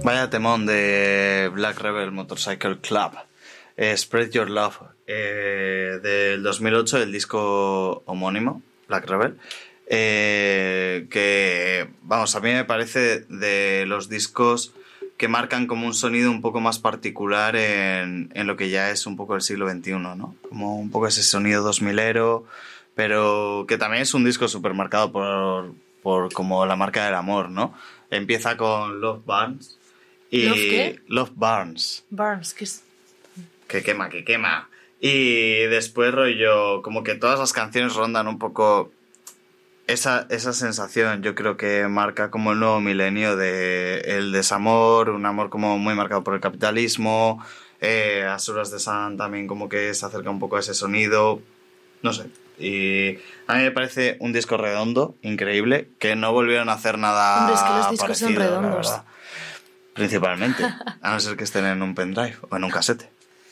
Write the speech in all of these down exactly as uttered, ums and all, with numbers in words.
Vaya temón de Black Rebel Motorcycle Club. Eh, Spread Your Love, eh, del dos mil ocho, el disco homónimo, Black Rebel. Eh, que, vamos, a mí me parece de los discos que marcan como un sonido un poco más particular en, en lo que ya es un poco el siglo veintiuno, ¿no? Como un poco ese sonido dos milero, pero que también es un disco súper marcado por, por como la marca del amor, ¿no? Empieza con Love Burns. Y ¿Love qué? Love Burns. Burns, que es... Que quema, que quema. Y después, rollo, como que todas las canciones rondan un poco esa, esa sensación. Yo creo que marca como el nuevo milenio de el desamor, un amor como muy marcado por el capitalismo. Eh, Asuras de Sun también como que se acerca un poco a ese sonido. No sé. Y a mí me parece un disco redondo, increíble, que no volvieron a hacer nada Hombre, es que los discos parecido, son redondos. Principalmente, a no ser que estén en un pendrive o en un casete.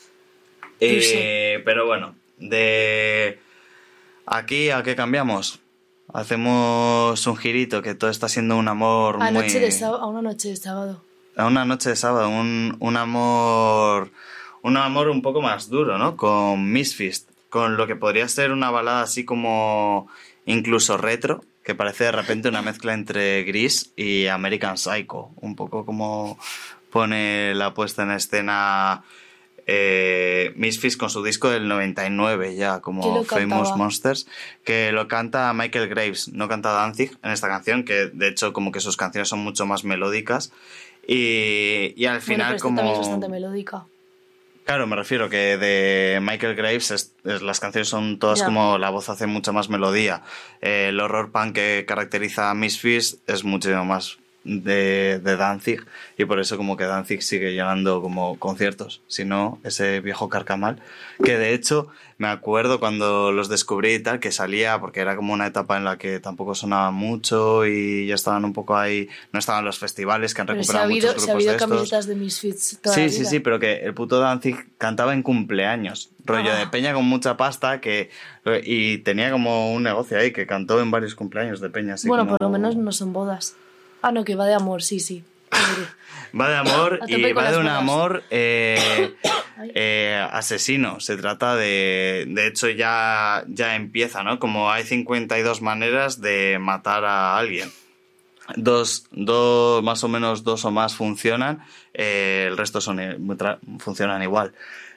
Eh, pero bueno, de aquí a qué cambiamos. Hacemos un girito, que todo está siendo un amor a muy... Noche de sábado, a una noche de sábado. A una noche de sábado, un, un amor... Un amor un poco más duro, ¿no? Con Misfits, con lo que podría ser una balada así como incluso retro, que parece de repente una mezcla entre Gris y American Psycho. Un poco como pone la puesta en escena eh, Misfits con su disco del noventa y nueve ya, como Famous Monsters, que lo canta Michael Graves, no canta Danzig en esta canción, que de hecho como que sus canciones son mucho más melódicas. Y, y al final bueno, pero como... también es bastante melódica. Claro, me refiero que de Michael Graves es, es, las canciones son todas yeah. como la voz hace mucha más melodía. Eh, el horror punk que caracteriza a Misfits es mucho más de, de Danzig, y por eso como que Danzig sigue llenando como conciertos, si no ese viejo carcamal, que de hecho me acuerdo cuando los descubrí y tal, que salía, porque era como una etapa en la que tampoco sonaba mucho y ya estaban un poco ahí, no estaban los festivales que han pero recuperado si muchos habido, grupos si ha habido de estos. camisetas de Misfits toda sí, la sí, vida. sí, pero que el puto Danzig cantaba en cumpleaños, rollo ah. de peña con mucha pasta, que y tenía como un negocio ahí, que cantó en varios cumpleaños de peña. Así bueno, como... por lo menos no son bodas. Ah, no, que va de amor, sí, sí. Va de amor y va de un bodas. amor eh, eh, asesino. Se trata de... De hecho ya, ya empieza, ¿no? Como hay cincuenta y dos maneras de matar a alguien. Dos, dos, más o menos dos o más funcionan, eh, el resto son funcionan igual.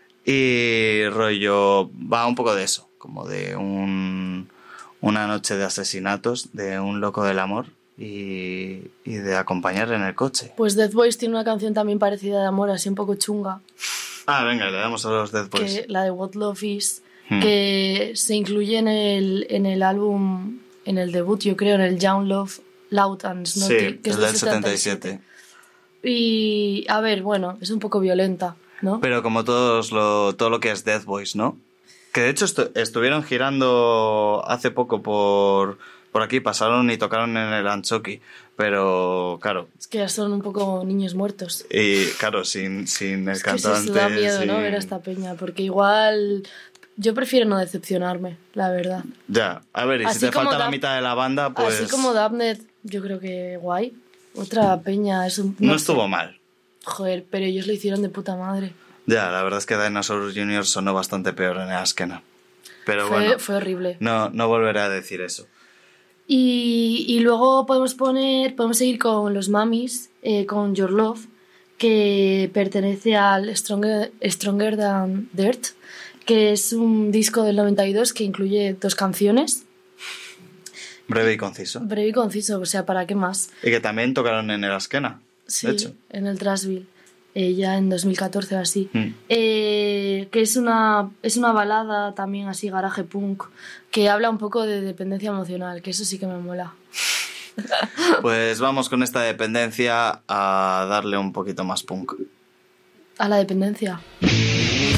Y rollo, va un poco de eso, como de un, una noche de asesinatos, de un loco del amor y, y de acompañar en el coche. Pues Death Boys tiene una canción también parecida de amor, así un poco chunga. Ah, venga, le damos a los Death Boys. Que, la de What Love Is, hmm. que se incluye en el, en el álbum, en el debut, yo creo, en el Young Love Loud and Snotty, sí, que es del del setenta y siete. setenta y siete. Y, a ver, bueno, es un poco violenta, ¿no? Pero como todos lo, todo lo que es Death Boys, ¿no? Que de hecho estu- estuvieron girando hace poco por, por aquí, pasaron y tocaron en el Anchoqui, pero claro... Es que ya son un poco niños muertos. Y claro, sin, sin el es cantante... Es que sí, da miedo, sin... ¿no? Ver a esta peña, porque igual... Yo prefiero no decepcionarme, la verdad. Ya, a ver, y así si te falta da- la mitad de la banda, pues... Así como Damned, yo creo que guay. Otra peña, es un... No, no estuvo mal. Joder, pero ellos lo hicieron de puta madre. Ya, la verdad es que Dinosaur junior sonó bastante peor en el esquena. Pero fue, bueno... Fue horrible. No, no volveré a decir eso. Y, y luego podemos poner... Podemos seguir con los Mamis, eh, con Your Love, que pertenece al Stronger, Stronger Than Dirt, que es un disco del noventa y dos que incluye dos canciones. Breve y conciso. Breve y conciso, o sea, ¿para qué más? Y que también tocaron en el Asquena, sí, de hecho. En el Trashville, eh, ya en dos mil catorce o así. Mm. Eh, que es una, es una balada también así, garaje punk, que habla un poco de dependencia emocional, que eso sí que me mola. Pues vamos con esta dependencia a darle un poquito más punk. ¿A la dependencia?